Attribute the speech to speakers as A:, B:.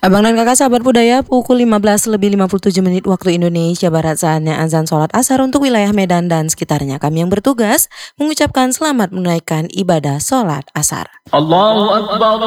A: Abang dan kakak sahabat budaya, pukul 15:57 waktu Indonesia Barat saatnya azan sholat asar untuk wilayah Medan dan sekitarnya. Kami yang bertugas mengucapkan selamat menunaikan ibadah sholat asar.
B: Allahu Akbar.